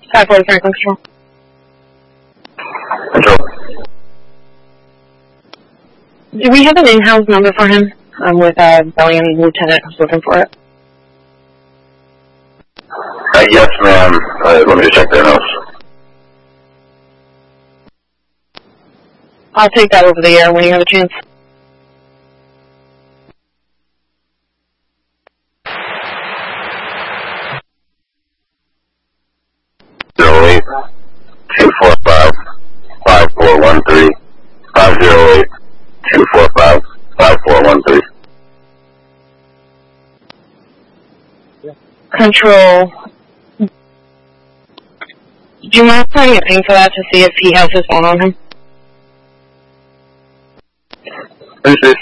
540 Franklin Control. Control. Do we have an in-house number for him? I'm with Bellingham Lieutenant who's looking for it. Yes, ma'am. Let me just check their notes. I'll take that over the air when you have a chance. Eight 245 5413 508 245 5413. Control. Do you mind playing a ping for that to see if he has his phone on him? Who's this?